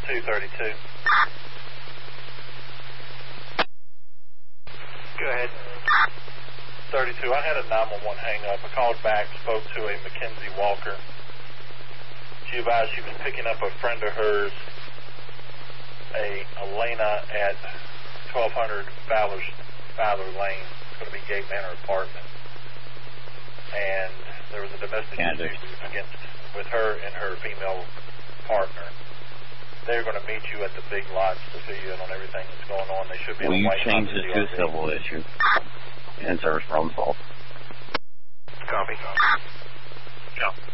232. Go ahead. 32. I had a 911 hang up. I called back, spoke to a Mackenzie Walker. She advised she was picking up a friend of hers, a Elena, at 1200 Fowler Lane. It's going to be Gate Manor Apartment. And there was a domestic dispute with her and her female partner. They're going to meet you at the big lots to fill you in on everything that's going on. They should be. Will you change this to a civil issue and service problem fault? Copy. Yeah.